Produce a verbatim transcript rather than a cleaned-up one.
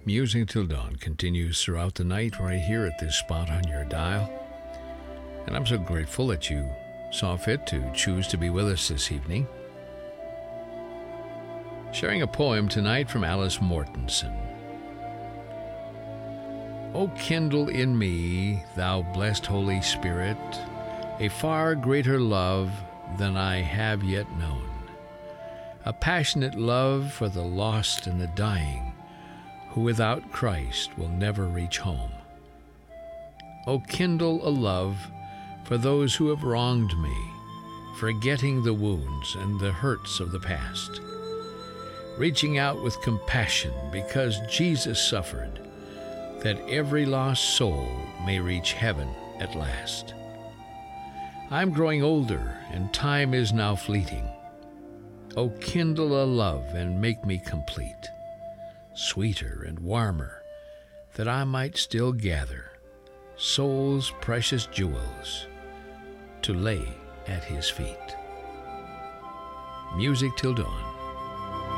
Music Till Dawn continues throughout the night right here at this spot on your dial. And I'm so grateful that you saw fit to choose to be with us this evening. Sharing a poem tonight from Alice Mortensen. O kindle in me, thou blessed Holy Spirit, a far greater love than I have yet known, a passionate love for the lost and the dying, who without Christ will never reach home. O kindle a love for those who have wronged me, forgetting the wounds and the hurts of the past, reaching out with compassion because Jesus suffered, that every lost soul may reach heaven at last. I'm growing older and time is now fleeting. O kindle a love and make me complete, sweeter and warmer, that I might still gather soul's precious jewels to lay at his feet. Music Till Dawn.